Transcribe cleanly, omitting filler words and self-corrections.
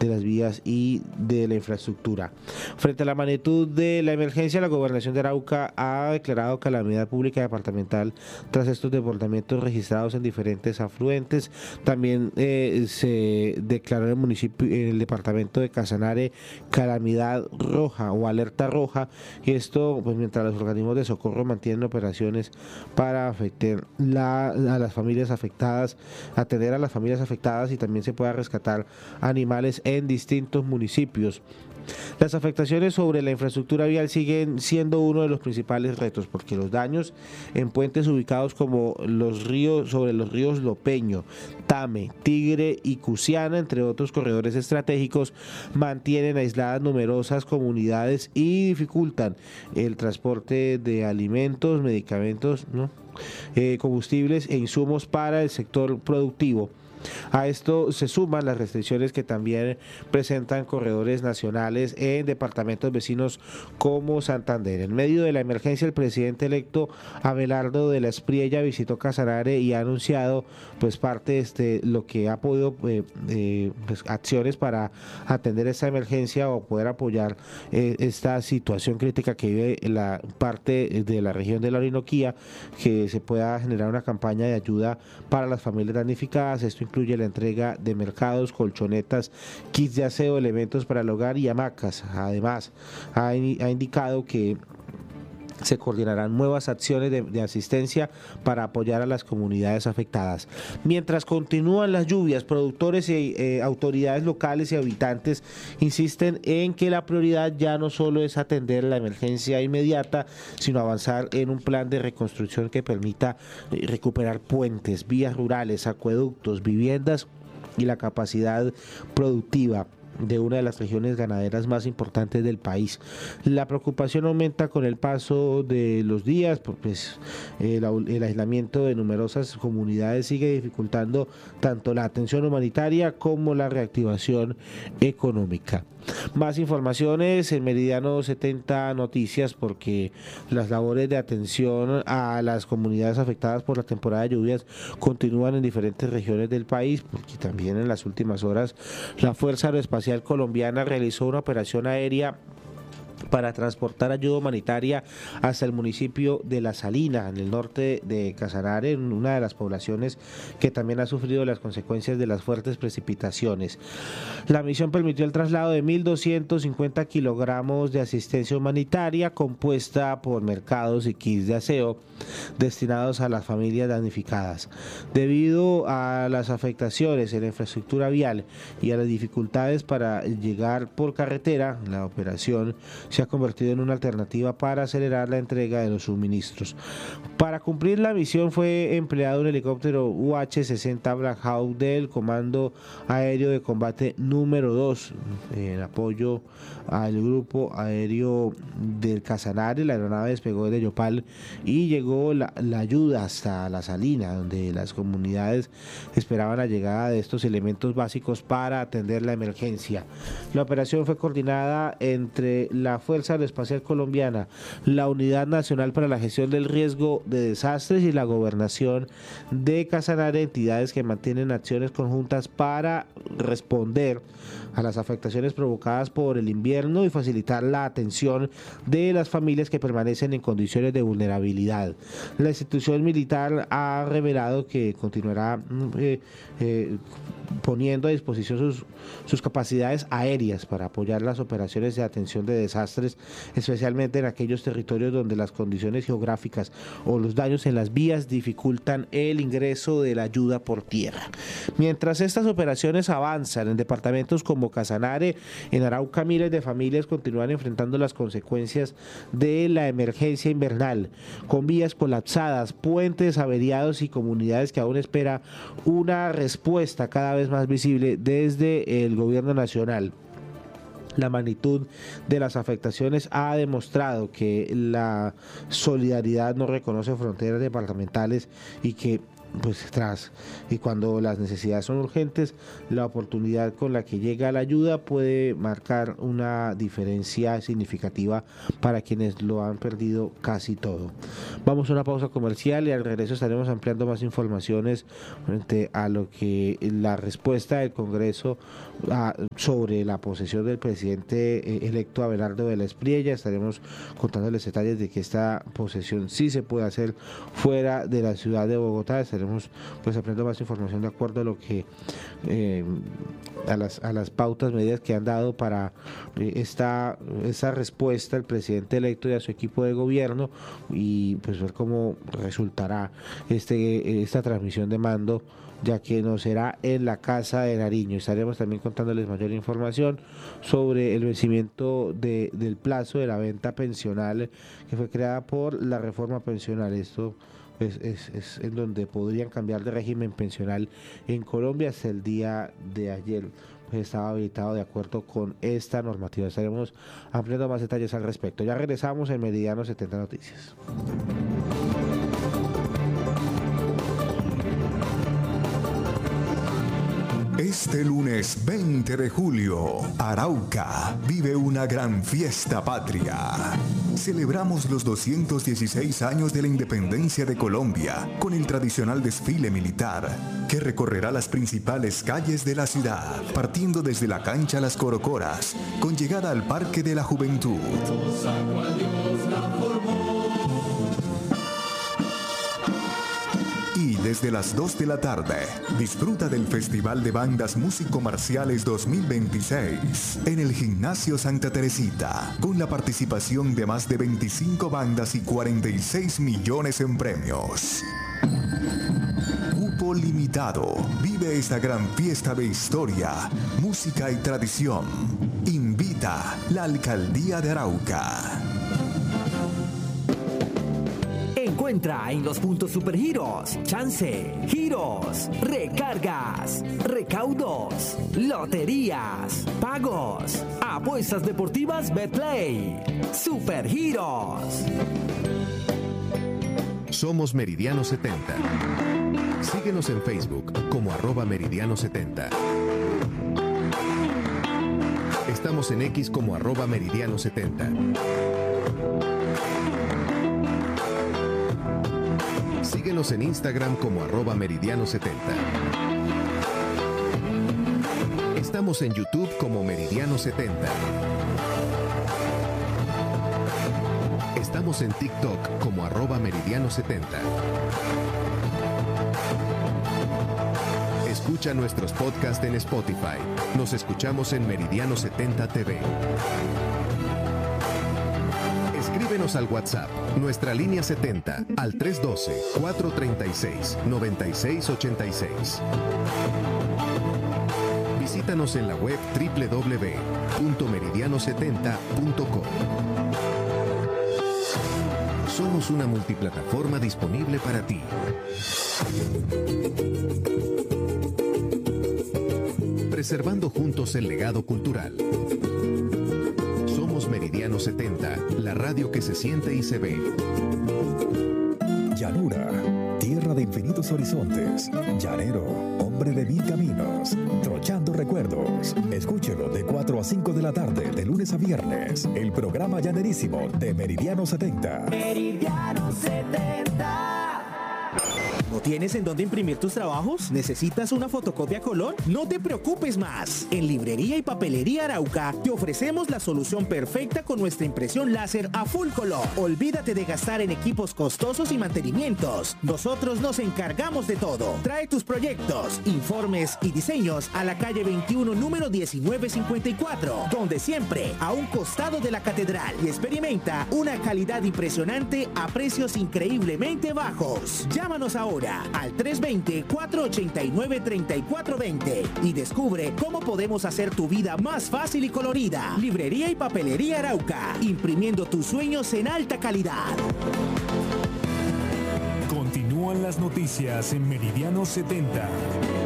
de las vías y de la infraestructura. Frente a la magnitud de la emergencia, la Gobernación de Arauca ha declarado calamidad pública departamental tras estos desbordamientos registrados en diferentes afluentes. También se declaró en el departamento de Casanare calamidad roja o alerta roja, y esto pues mientras los organismos de socorro mantienen operaciones para afectar a las familias afectadas, atender a las familias afectadas, y también se pueda rescatar animales en distintos municipios. Las afectaciones sobre la infraestructura vial siguen siendo uno de los principales retos, porque los daños en puentes ubicados como sobre los ríos Lopeño, Tame, Tigre y Cusiana, entre otros corredores estratégicos, mantienen aisladas numerosas comunidades y dificultan el transporte de alimentos, medicamentos, combustibles e insumos para el sector productivo. A esto se suman las restricciones que también presentan corredores nacionales en departamentos vecinos como Santander. En medio de la emergencia, el presidente electo Abelardo de la Espriella visitó Casanare y ha anunciado pues parte de lo que ha podido acciones para atender esta emergencia o poder apoyar esta situación crítica que vive la parte de la región de la Orinoquía, que se pueda generar una campaña de ayuda para las familias damnificadas. Esto incluye la entrega de mercados, colchonetas, kits de aseo, elementos para el hogar y hamacas. Además, ha indicado que se coordinarán nuevas acciones de asistencia para apoyar a las comunidades afectadas. Mientras continúan las lluvias, productores y autoridades locales y habitantes insisten en que la prioridad ya no solo es atender la emergencia inmediata, sino avanzar en un plan de reconstrucción que permita recuperar puentes, vías rurales, acueductos, viviendas y la capacidad productiva de una de las regiones ganaderas más importantes del país. La preocupación aumenta con el paso de los días, porque el aislamiento de numerosas comunidades sigue dificultando tanto la atención humanitaria como la reactivación económica. Más informaciones en Meridiano 70 Noticias, porque las labores de atención a las comunidades afectadas por la temporada de lluvias continúan en diferentes regiones del país, porque también en las últimas horas la Fuerza Aeroespacial Colombiana realizó una operación aérea para transportar ayuda humanitaria hasta el municipio de La Salina, en el norte de Casanare, en una de las poblaciones que también ha sufrido las consecuencias de las fuertes precipitaciones. La misión permitió el traslado de 1.250 kilogramos de asistencia humanitaria compuesta por mercados y kits de aseo destinados a las familias damnificadas. Debido a las afectaciones en la infraestructura vial y a las dificultades para llegar por carretera, la operación se ha convertido en una alternativa para acelerar la entrega de los suministros. Para cumplir la misión fue empleado un helicóptero UH-60 Black Hawk del Comando Aéreo de Combate número 2 en apoyo al grupo aéreo del Casanare. La aeronave despegó de Yopal y llegó la ayuda hasta La Salina, donde las comunidades esperaban la llegada de estos elementos básicos para atender la emergencia. La operación fue coordinada entre la Fuerza Aeroespacial Colombiana, la Unidad Nacional para la Gestión del Riesgo de Desastres y la Gobernación de Casanare, entidades que mantienen acciones conjuntas para responder a las afectaciones provocadas por el invierno y facilitar la atención de las familias que permanecen en condiciones de vulnerabilidad. La institución militar ha revelado que continuará poniendo a disposición sus capacidades aéreas para apoyar las operaciones de atención de desastres, especialmente en aquellos territorios donde las condiciones geográficas o los daños en las vías dificultan el ingreso de la ayuda por tierra. Mientras estas operaciones avanzan en departamentos como Casanare, en Arauca miles de familias continúan enfrentando las consecuencias de la emergencia invernal, con vías colapsadas, puentes averiados y comunidades que aún espera una respuesta cada vez más visible desde el gobierno nacional. La magnitud de las afectaciones ha demostrado que la solidaridad no reconoce fronteras departamentales y que y cuando las necesidades son urgentes, la oportunidad con la que llega la ayuda puede marcar una diferencia significativa para quienes lo han perdido casi todo. Vamos a una pausa comercial y al regreso estaremos ampliando más informaciones frente a lo que la respuesta del Congreso sobre la posesión del presidente electo Abelardo Vélez Espriella. Estaremos contándoles detalles de que esta posesión sí se puede hacer fuera de la ciudad de Bogotá. Estaremos aprendiendo más información de acuerdo a lo que a las pautas, medidas que han dado para esta respuesta al presidente electo y a su equipo de gobierno, y ver cómo resultará esta transmisión de mando, ya que no será en la Casa de Nariño. Estaremos también contándoles mayor información sobre el vencimiento del plazo de la venta pensional que fue creada por la reforma pensional. Esto es en donde podrían cambiar de régimen pensional en Colombia. Hasta el día de ayer estaba habilitado de acuerdo con esta normativa. Estaremos ampliando más detalles al respecto. Ya regresamos en Meridiano 70 Noticias. Este lunes 20 de julio, Arauca vive una gran fiesta patria. Celebramos los 216 años de la independencia de Colombia con el tradicional desfile militar que recorrerá las principales calles de la ciudad, partiendo desde la cancha Las Corocoras, con llegada al Parque de la Juventud. Y desde las 2 de la tarde, disfruta del Festival de Bandas Músico-Marciales 2026 en el Gimnasio Santa Teresita, con la participación de más de 25 bandas y 46 millones en premios. Cupo limitado. Vive esta gran fiesta de historia, música y tradición. Invita la Alcaldía de Arauca. Encuentra en los puntos Supergiros, chance, giros, recargas, recaudos, loterías, pagos, apuestas deportivas Betplay. Supergiros. Somos Meridiano 70. Síguenos en Facebook como @Meridiano70. Estamos en X como @Meridiano70. Síguenos en Instagram como @Meridiano70. Estamos en YouTube como Meridiano70. Estamos en TikTok como @Meridiano70. Escucha nuestros podcasts en Spotify. Nos escuchamos en Meridiano 70 TV. Escríbenos al WhatsApp, nuestra línea 70, al 312-436-9686. Visítanos en la web www.meridiano70.com. Somos una multiplataforma disponible para ti. Preservando juntos el legado cultural. Somos Meridiano 70, la radio que se siente y se ve. Llanura, tierra de infinitos horizontes. Llanero, hombre de 1000 caminos. Trochando recuerdos. Escúchelo de 4 a 5 de la tarde, de lunes a viernes. El programa llanerísimo de Meridiano 70. Meridiano 70. ¿No tienes en dónde imprimir tus trabajos? ¿Necesitas una fotocopia a color? No te preocupes más. En Librería y Papelería Arauca te ofrecemos la solución perfecta con nuestra impresión láser a full color. Olvídate de gastar en equipos costosos y mantenimientos. Nosotros nos encargamos de todo. Trae tus proyectos, informes y diseños a la calle 21, número 1954, donde siempre a un costado de la catedral, y experimenta una calidad impresionante a precios increíblemente bajos. Llámanos ahora al 320-489-3420 y descubre cómo podemos hacer tu vida más fácil y colorida. Librería y Papelería Arauca, imprimiendo tus sueños en alta calidad. Continúan las noticias en Meridiano 70.